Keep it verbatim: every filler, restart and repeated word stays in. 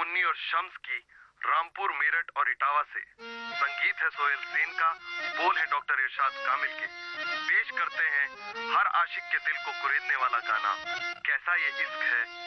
सन्नी और शम्स की, रामपुर, मेरठ और इटावा से। संगीत है सोहेल सेन का, बोल है डॉक्टर इरशाद कामिल के। पेश करते हैं हर आशिक के दिल को कुरेदने वाला गाना, कैसा ये इश्क है